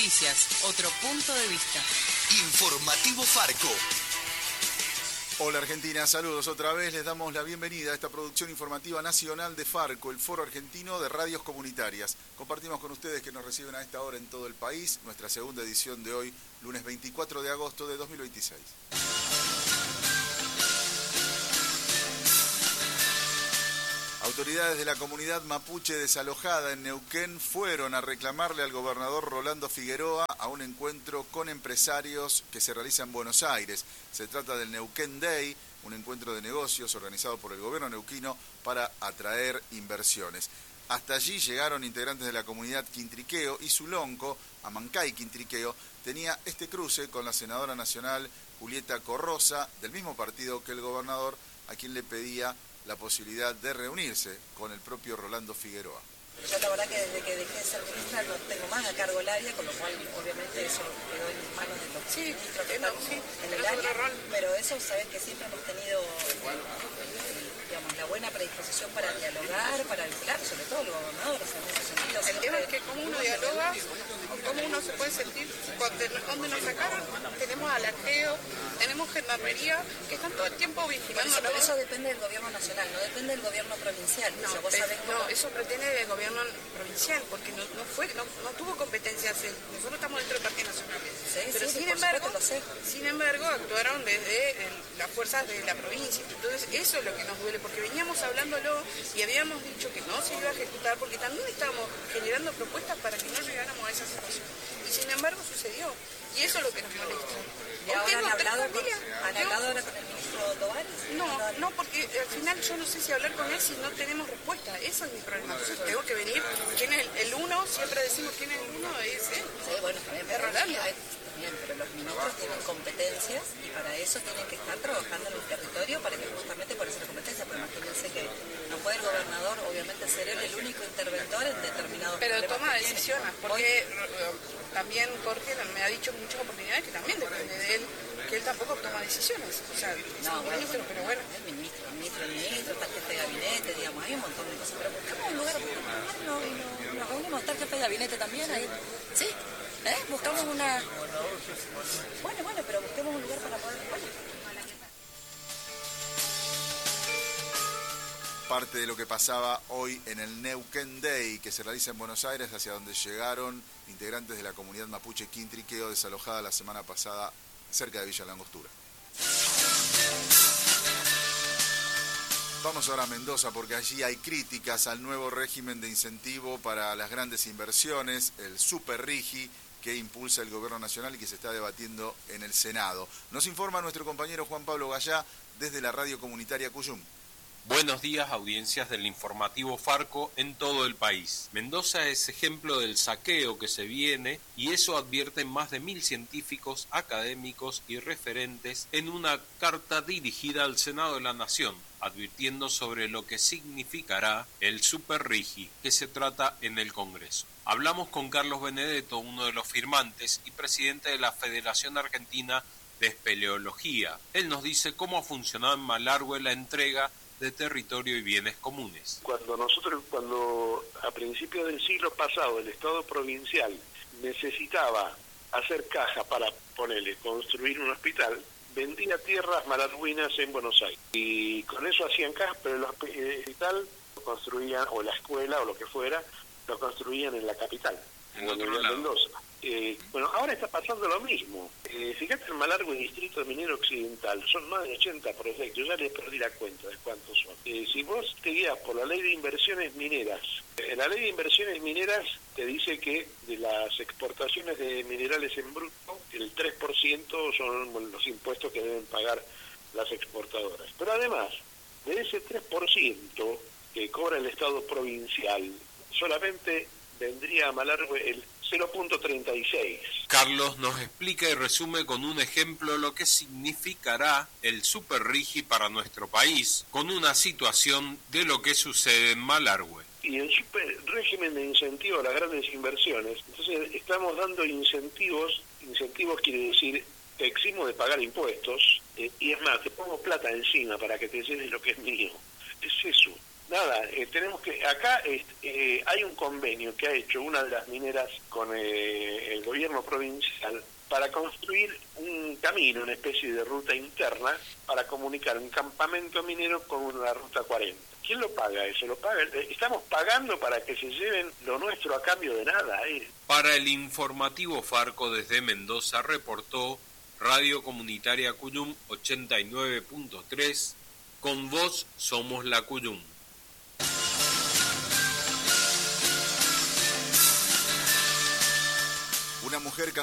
Noticias, otro punto de vista. Informativo Farco. Hola Argentina, saludos otra vez. Les damos la bienvenida a esta producción informativa nacional de Farco, el Foro Argentino de Radios Comunitarias. Compartimos con ustedes que nos reciben a esta hora en todo el país nuestra segunda edición de hoy, lunes 24 de agosto de 2026. Autoridades de la comunidad mapuche desalojada en Neuquén fueron a reclamarle al gobernador Rolando Figueroa a un encuentro con empresarios que se realiza en Buenos Aires. Se trata del Neuquén Day, un encuentro de negocios organizado por el gobierno neuquino para atraer inversiones. Hasta allí llegaron integrantes de la comunidad Quintriqueo y Zulonco, Amancay Quintriqueo, tenía este cruce con la senadora nacional Julieta Corrosa, del mismo partido que el gobernador, a quien le pedía la posibilidad de reunirse con el propio Rolando Figueroa. Yo la verdad que desde que dejé de ser ministra no tengo más a cargo el área, con lo cual obviamente eso quedó en manos de los ministros que están en el área, pero eso sabes que siempre hemos tenido digamos, la buena predisposición para dialogar, para vincular, sobre todo el gobernador, o sea, en ese sentido. El tema es que cómo uno dialoga, o cómo uno se puede sentir, donde nos sacaron, tenemos alarqueo, tenemos gendarmería, que están todo el tiempo vigilando. Pero eso depende del gobierno nacional, no depende del gobierno provincial. No, o sea, vos sabés cómo... no, eso pretende del gobierno provincial, porque no tuvo competencias, nosotros estestamos dentro del Parque Nacional. Sí, pero sí, sin embargo actuaron desde las fuerzas de la provincia. Entonces eso es lo que nos duele, porque veníamos hablándolo y habíamos dicho que no se iba a ejecutar, porque también estábamos generando propuestas para que no llegáramos a esa situación. Y sin embargo sucedió. Y eso es lo que nos molesta. ¿Y ahora han hablado ahora con el ministro Dovares? No, porque al final yo no sé si hablar con él si no tenemos respuesta. Eso es mi problema. Entonces tengo que venir. ¿Quién es el uno? Siempre decimos quién es el uno, es él. Sí, bueno, también, es Rolando. Bien, pero los ministros tienen competencias y para eso tienen que estar trabajando en el territorio para que justamente por esa competencia, pero imagínense que no puede el gobernador obviamente ser él el único interventor en determinados pero problemas. Toma decisiones, porque también Jorge me ha dicho en muchas oportunidades que también depende de él, que él tampoco toma decisiones. O sea, no, bueno, ministro, pero bueno. El ministro, está el jefe de gabinete, digamos, hay un montón de cosas, pero buscamos un lugar, nos reunimos, está el jefe de gabinete también ahí, ¿sí? Buscamos una... Bueno, pero busquemos un lugar para poder... Parte de lo que pasaba hoy en el Neuquén Day, que se realiza en Buenos Aires, hacia donde llegaron integrantes de la comunidad mapuche Quintriqueo, desalojada la semana pasada cerca de Villa Langostura. Vamos ahora a Mendoza, porque allí hay críticas al nuevo régimen de incentivo para las grandes inversiones, el Super Rigi, que impulsa el gobierno nacional y que se está debatiendo en el Senado. Nos informa nuestro compañero Juan Pablo Gallá desde la radio comunitaria Cuyum. Buenos días, audiencias del informativo Farco en todo el país. Mendoza es ejemplo del saqueo que se viene y eso advierten más de 1000 científicos, académicos y referentes en una carta dirigida al Senado de la Nación, advirtiendo sobre lo que significará el Super Rigi que se trata en el Congreso. Hablamos con Carlos Benedetto, uno de los firmantes y presidente de la Federación Argentina de Espeleología. Él nos dice cómo ha funcionado en Malargüe la entrega de territorio y bienes comunes. Cuando a principios del siglo pasado el Estado provincial necesitaba hacer caja para construir un hospital, vendía tierras malargüinas en Buenos Aires y con eso hacían caja, pero el hospital lo construían, o la escuela o lo que fuera, lo construían en la capital, en Mendoza. Bueno, ahora está pasando lo mismo. Fíjate en Malargüe y Distrito Minero Occidental, son más de 80 proyectos, ya les perdí la cuenta de cuántos son. Si vos te guías por la ley de inversiones mineras, la ley de inversiones mineras te dice que de las exportaciones de minerales en bruto, el 3% son los impuestos que deben pagar las exportadoras. Pero además, de ese 3% que cobra el Estado provincial, solamente vendría a Malargüe el 0.36. Carlos nos explica y resume con un ejemplo lo que significará el Super Rigi para nuestro país, con una situación de lo que sucede en Malargüe. Y el super régimen de incentivo a las grandes inversiones, entonces estamos dando incentivos quiere decir te eximo de pagar impuestos, y es más, te pongo plata encima para que te lleves lo que es mío. Es eso. Nada, tenemos que, acá hay un convenio que ha hecho una de las mineras con el gobierno provincial para construir un camino, una especie de ruta interna para comunicar un campamento minero con la ruta 40. ¿Quién lo paga eso? ¿Lo paga? Estamos pagando para que se lleven lo nuestro a cambio de nada. Para el informativo Farco desde Mendoza reportó Radio Comunitaria Cuyum 89.3, con vos somos la Cuyum. Una mujer